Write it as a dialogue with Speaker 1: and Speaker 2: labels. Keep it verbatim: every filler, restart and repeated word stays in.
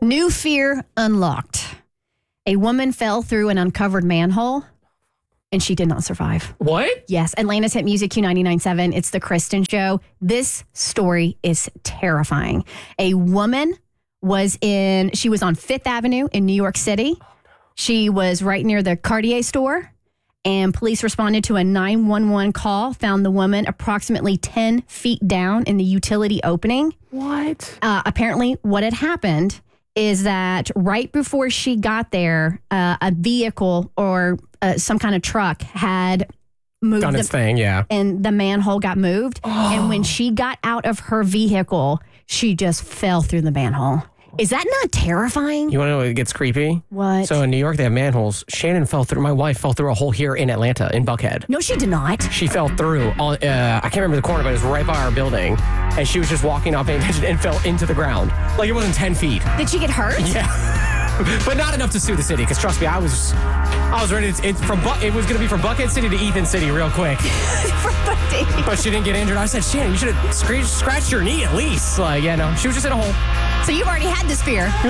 Speaker 1: New fear unlocked. A woman fell through an uncovered manhole and she did not survive.
Speaker 2: What?
Speaker 1: Yes. Atlanta's Hit Music Q ninety-nine point seven. It's the Kristen Show. This story is terrifying. A woman was in, she was on Fifth Avenue in New York City. She was right near the Cartier store. And police responded to a nine one one call, found the woman approximately ten feet down in the utility opening.
Speaker 2: What?
Speaker 1: Uh, apparently, what had happened is that right before she got there, uh, a vehicle or uh, some kind of truck had moved.
Speaker 2: Done
Speaker 1: the,
Speaker 2: its thing, yeah.
Speaker 1: And the manhole got moved. Oh. And when she got out of her vehicle, she just fell through the manhole. Is that not terrifying?
Speaker 2: You want to know what gets creepy?
Speaker 1: What?
Speaker 2: So in New York, they have manholes. Shannon fell through, my wife fell through a hole here in Atlanta, in Buckhead.
Speaker 1: No, she did not.
Speaker 2: She fell through, on, uh, I can't remember the corner, but it was right by our building. And she was just walking, not paying attention, and fell into the ground. Like it wasn't ten feet.
Speaker 1: Did she get hurt?
Speaker 2: Yeah. But not enough to sue the city, because trust me, I was I was ready to, it, from, it was going to be from Buckhead City to Ethan City real quick. But she didn't get injured. I said, Shannon, you should have scratched your knee at least. Like, yeah, no, she was just in a hole.
Speaker 1: So you've already had this fear.